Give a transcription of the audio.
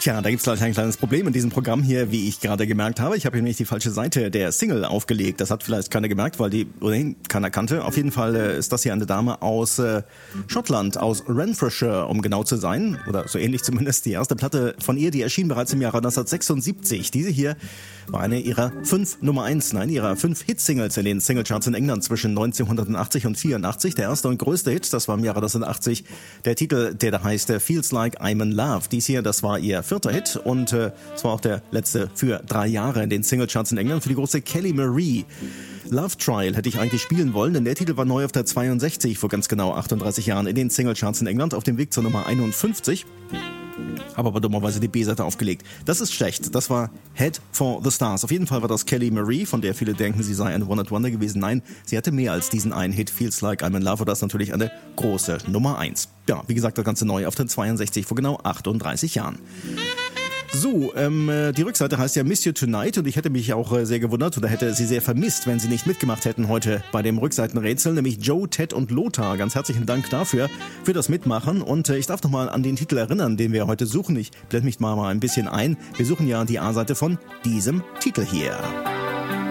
Tja, da gibt's gleich ein kleines Problem in diesem Programm hier, wie ich gerade gemerkt habe. Ich habe hier nämlich die falsche Seite der Single aufgelegt. Das hat vielleicht keiner gemerkt, weil die ohnehin keiner kannte. Auf jeden Fall ist das hier eine Dame aus Schottland, aus Renfrewshire, um genau zu sein. Oder so ähnlich zumindest. Die erste Platte von ihr, die erschien bereits im Jahre 1976. Diese hier war eine ihrer 5 Hit-Singles in den Singlecharts in England zwischen 1980 und 84. Der erste und größte Hit, das war im Jahre 1980. Der Titel, der da heißt Feels Like I'm in Love. Dies hier, das war ihr 4. Hit und es war auch der letzte für 3 Jahre in den Singlecharts in England für die große Kelly Marie. Love Trial hätte ich eigentlich spielen wollen, denn der Titel war neu auf der 62 vor ganz genau 38 Jahren in den Singlecharts in England auf dem Weg zur Nummer 51. Habe aber dummerweise die B-Seite aufgelegt. Das ist schlecht. Das war Head for the Stars. Auf jeden Fall war das Kelly Marie, von der viele denken, sie sei ein One-Hit-Wonder gewesen. Nein, sie hatte mehr als diesen einen Hit, Feels Like I'm in Love. Und das ist natürlich eine große Nummer 1. Ja, wie gesagt, das Ganze neu auf der 62 vor genau 38 Jahren. So, die Rückseite heißt ja Miss You Tonight und ich hätte mich auch sehr gewundert oder hätte sie sehr vermisst, wenn sie nicht mitgemacht hätten heute bei dem Rückseitenrätsel, nämlich Joe, Ted und Lothar. Ganz herzlichen Dank dafür, für das Mitmachen und ich darf nochmal an den Titel erinnern, den wir heute suchen. Ich blende mich mal ein bisschen ein. Wir suchen ja die A-Seite von diesem Titel hier.